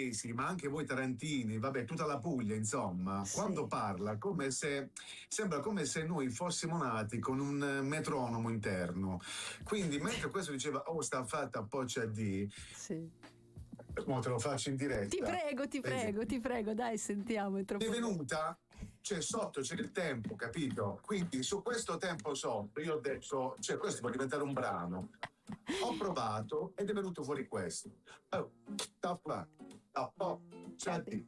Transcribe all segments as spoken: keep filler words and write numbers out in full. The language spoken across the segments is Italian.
Calabresi, ma anche voi tarantini, vabbè, tutta la Puglia, insomma, Sì. quando parla, come se sembra come se noi fossimo nati con un eh, metronomo interno. Quindi, mentre questo diceva, oh, sta fatta poccia di, Sì. mo te lo faccio in diretta. Ti prego, ti Vedi? prego, ti prego, dai, sentiamo. È È troppo bello. venuta, cioè sotto c'è il tempo, capito? Quindi su questo tempo sotto io ho detto, cioè questo può diventare un brano. Ho provato ed è venuto fuori questo. Oh, tappa, tappo, chatti.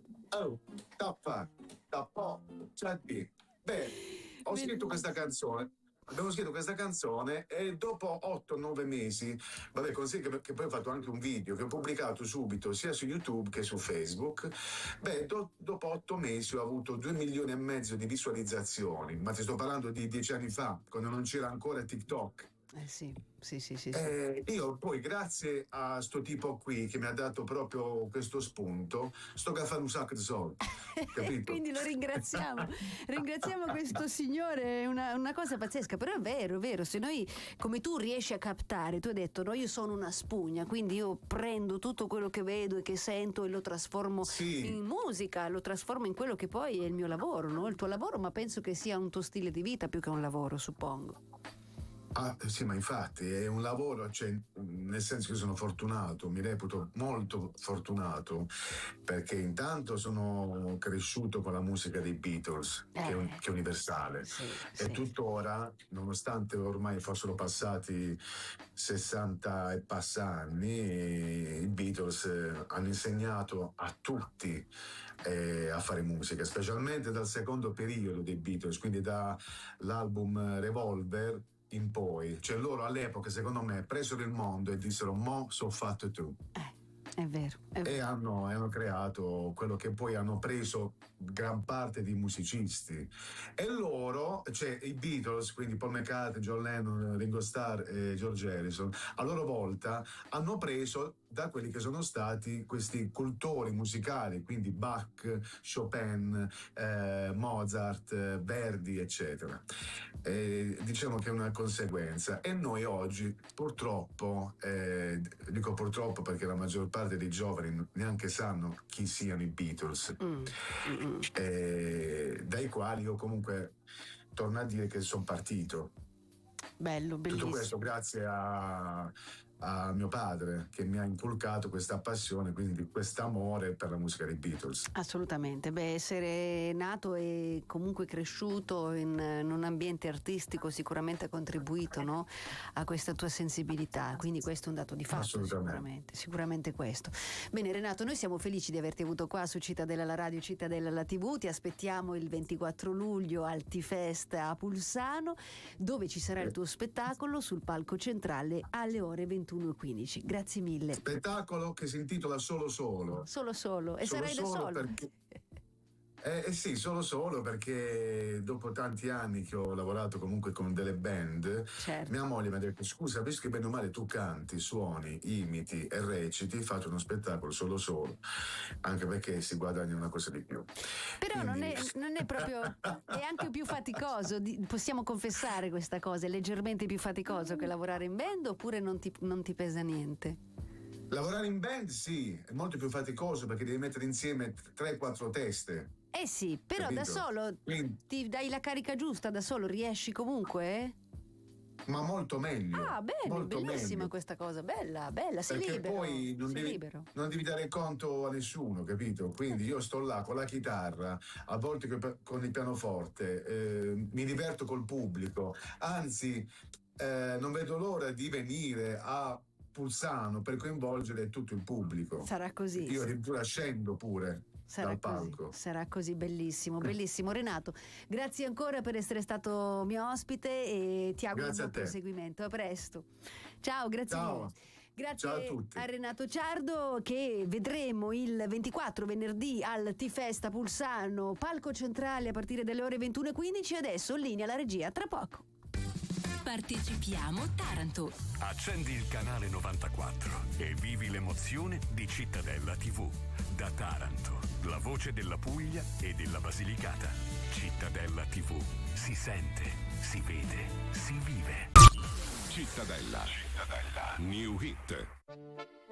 Oh, tappa, tappo, chatti. Beh, ho scritto questa canzone. Abbiamo scritto questa canzone e dopo otto nove mesi, vabbè, così che, che poi ho fatto anche un video che ho pubblicato subito sia su YouTube che su Facebook. Beh, do, dopo otto mesi ho avuto due milioni e mezzo di visualizzazioni, ma ti sto parlando di dieci anni fa, quando non c'era ancora TikTok. Eh sì, sì, sì, sì. sì. Eh, io poi, grazie a sto tipo qui che mi ha dato proprio questo spunto, sto a fare un sacco di soldi. Capito? Quindi lo ringraziamo, ringraziamo questo signore, è una, una cosa pazzesca, però è vero, è vero, se noi, come tu riesci a captare, tu hai detto, no, io sono una spugna, quindi io prendo tutto quello che vedo e che sento e lo trasformo Sì. in musica, lo trasformo in quello che poi è il mio lavoro, no? Il tuo lavoro, ma penso che sia un tuo stile di vita più che un lavoro, suppongo. Ah, sì, ma infatti è un lavoro, cioè, nel senso che sono fortunato, mi reputo molto fortunato, perché intanto sono cresciuto con la musica dei Beatles, Eh. che, è un- che è universale, Sì, e sì. tuttora, nonostante ormai fossero passati sessanta e passa anni, i Beatles eh, hanno insegnato a tutti eh, a fare musica, specialmente dal secondo periodo dei Beatles, quindi dall'album Revolver in poi, cioè loro all'epoca secondo me presero il mondo e dissero mo so fatto tu, Eh, è vero, è e vero. hanno, hanno creato quello che poi hanno preso gran parte di musicisti, e loro, cioè i Beatles, quindi Paul McCartney, John Lennon, Ringo Starr e George Harrison, a loro volta hanno preso da quelli che sono stati questi cultori musicali, quindi Bach, Chopin, eh, Mozart, eh, Verdi, eccetera. Eh, diciamo che è una conseguenza, e noi oggi purtroppo, eh, dico purtroppo perché la maggior parte dei giovani neanche sanno chi siano i Beatles, Mm, mm, mm. eh, dai quali io comunque torno a dire che sono partito. Bello, Tutto bellissimo. questo grazie a, a mio padre, che mi ha inculcato questa passione, quindi quest'amore per la musica dei Beatles. Assolutamente, beh, essere nato e comunque cresciuto in, in un ambiente artistico sicuramente ha contribuito, no, a questa tua sensibilità, quindi questo è un dato di fatto. Assolutamente. Sicuramente, sicuramente questo. Bene Renato, noi siamo felici di averti avuto qua su Cittadella la Radio, Cittadella la tivù, ti aspettiamo il ventiquattro luglio al T-Fest a Pulsano, dove ci sarà il tuo spettacolo sul palco centrale alle ore ventuno e quindici. Grazie mille. Spettacolo che si intitola Solo Solo. Solo solo, e Solo sarai da solo solo. perché- Eh, eh sì, solo solo perché dopo tanti anni che ho lavorato comunque con delle band, Certo. mia moglie mi ha detto scusa, visto che bene o male tu canti, suoni, imiti e reciti, faccio uno spettacolo solo solo, anche perché si guadagna una cosa di più. Però non Quindi- è, non è proprio, è anche più faticoso, di- possiamo confessare questa cosa, è leggermente più faticoso che lavorare in band, oppure non ti, non ti pesa niente? Lavorare in band sì, è molto più faticoso perché devi mettere insieme tre quattro teste. Eh sì, però Capito? da solo Quindi- ti dai la carica giusta, da solo riesci comunque? eh? Ma molto meglio. Ah, bene, molto bellissima meglio. questa cosa, bella, bella, sei Perché libero, poi non sei devi, libero. non devi dare conto a nessuno, capito? Quindi io sto là con la chitarra, a volte co- con il pianoforte, eh, mi diverto col pubblico, anzi eh, non vedo l'ora di venire a Pulsano per coinvolgere tutto il pubblico. Sarà così. Io addirittura scendo pure Sarà dal così, palco. sarà così, bellissimo, bellissimo. Renato, grazie ancora per essere stato mio ospite e ti auguro Grazie un a buon te. proseguimento. A presto. Ciao, grazie Ciao. mille. Grazie Ciao a tutti. Renato Ciardo, che vedremo il ventiquattro venerdì al T-Fest a Pulsano, palco centrale a partire dalle ore ventuno e quindici. Adesso in linea la regia, tra poco. Partecipiamo Taranto. Accendi il canale novantaquattro e vivi l'emozione di Cittadella tivù. Da Taranto, la voce della Puglia e della Basilicata. Cittadella tivù. Si sente, si vede, si vive. Cittadella. Cittadella. New Hit.